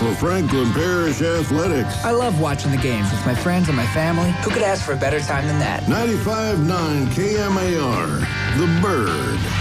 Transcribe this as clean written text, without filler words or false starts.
for Franklin Parish Athletics. I love watching the games with my friends and my family. Who could ask for a better time than that? 95.9 KMAR, The Bird.